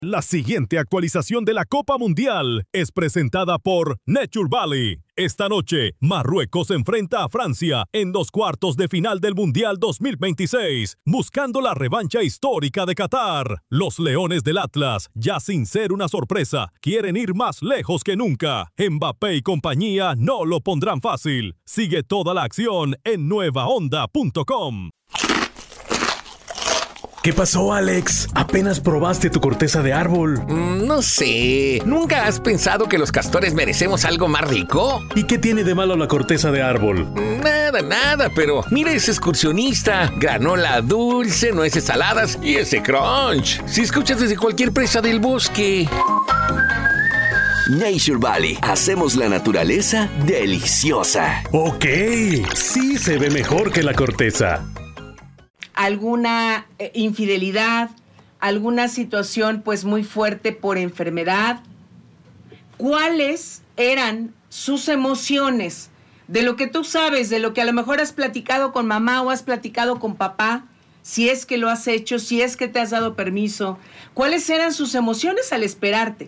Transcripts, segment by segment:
La siguiente actualización de la Copa Mundial es presentada por Nature Valley. Esta noche, Marruecos enfrenta a Francia en los cuartos de final del Mundial 2026, buscando la revancha histórica de Qatar. Los Leones del Atlas, ya sin ser una sorpresa, quieren ir más lejos que nunca. Mbappé y compañía no lo pondrán fácil. Sigue toda la acción en nuevaonda.com. ¿Qué pasó, Alex? ¿Apenas probaste tu corteza de árbol? No sé. ¿Nunca has pensado que los castores merecemos algo más rico? ¿Y qué tiene de malo la corteza de árbol? Nada, pero mira ese excursionista. Granola dulce, nueces saladas y ese crunch. Si escuchas desde cualquier presa del bosque. Nature Valley. Hacemos la naturaleza deliciosa. Ok, sí se ve mejor que la corteza. Alguna infidelidad, alguna situación pues muy fuerte por enfermedad. ¿Cuáles eran sus emociones? De lo que tú sabes, de lo que a lo mejor has platicado con mamá o has platicado con papá, si es que lo has hecho, si es que te has dado permiso. ¿Cuáles eran sus emociones al esperarte?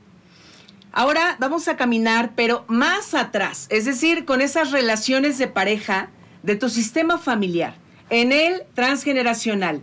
Ahora vamos a caminar, pero más atrás, es decir, con esas relaciones de pareja de tu sistema familiar. En el transgeneracional,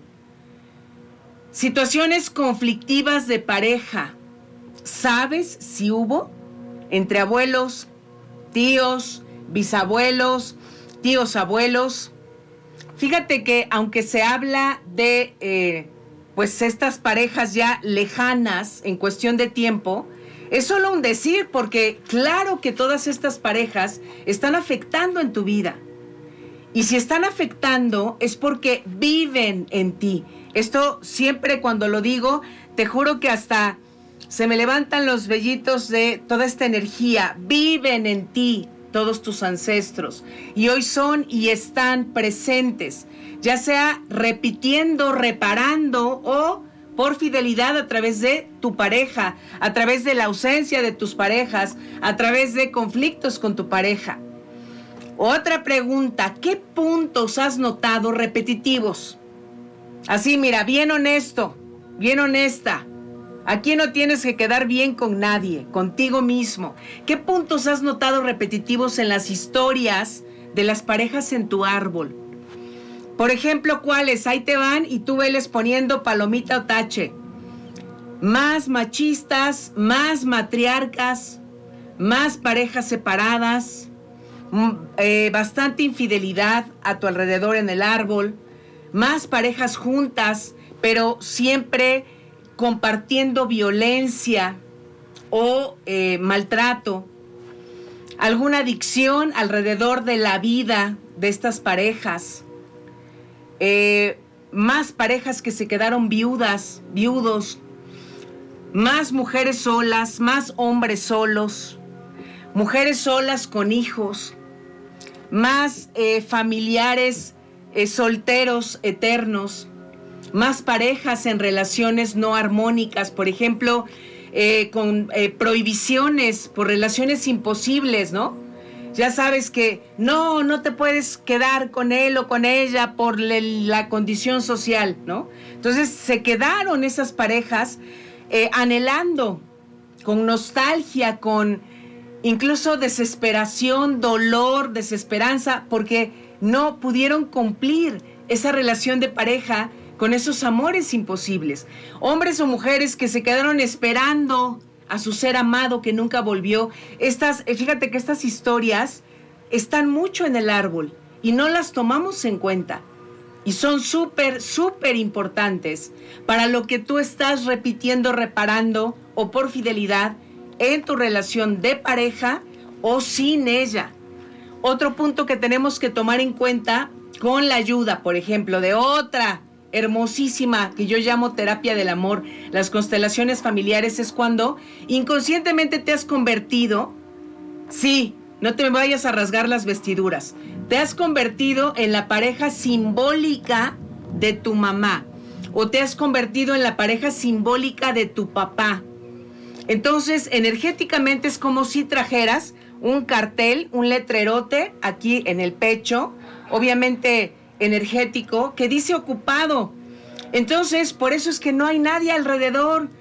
situaciones conflictivas de pareja, ¿sabes si hubo entre abuelos, tíos, bisabuelos, tíos abuelos? Fíjate que aunque se habla de pues estas parejas ya lejanas en cuestión de tiempo, es solo un decir, porque claro que todas estas parejas están afectando en tu vida. Y si están afectando es porque viven en ti. Esto siempre cuando lo digo, te juro que hasta se me levantan los vellitos de toda esta energía. Viven en ti todos tus ancestros. Y hoy son y están presentes. Ya sea repitiendo, reparando o por fidelidad a través de tu pareja, a través de la ausencia de tus parejas, a través de conflictos con tu pareja. Otra pregunta, ¿qué puntos has notado repetitivos? Así, mira, bien honesto, bien honesta. Aquí no tienes que quedar bien con nadie, contigo mismo. ¿Qué puntos has notado repetitivos en las historias de las parejas en tu árbol? Por ejemplo, ¿cuáles? Ahí te van y tú veles poniendo palomita o tache. Más machistas, más matriarcas, más parejas separadas. Bastante infidelidad a tu alrededor en el árbol, más parejas juntas, pero siempre compartiendo violencia o maltrato, alguna adicción alrededor de la vida de estas parejas, más parejas que se quedaron viudas, viudos, más mujeres solas, más hombres solos, mujeres solas con hijos, más familiares solteros eternos, más parejas en relaciones no armónicas, por ejemplo, con prohibiciones por relaciones imposibles, ¿no? Ya sabes que no te puedes quedar con él o con ella por la condición social, ¿no? Entonces se quedaron esas parejas anhelando, con nostalgia, con incluso desesperación, dolor, desesperanza, porque no pudieron cumplir esa relación de pareja con esos amores imposibles. Hombres o mujeres que se quedaron esperando a su ser amado que nunca volvió. Fíjate que estas historias están mucho en el árbol y no las tomamos en cuenta. Y son súper importantes para lo que tú estás repitiendo, reparando o por fidelidad en tu relación de pareja o sin ella. Otro punto que tenemos que tomar en cuenta con la ayuda, por ejemplo, de otra hermosísima que yo llamo terapia del amor, las constelaciones familiares, es cuando inconscientemente te has convertido, sí, no te vayas a rasgar las vestiduras, te has convertido en la pareja simbólica de tu mamá o te has convertido en la pareja simbólica de tu papá. Entonces, energéticamente es como si trajeras un cartel, un letrerote aquí en el pecho, obviamente energético, que dice ocupado. Entonces, por eso es que no hay nadie alrededor.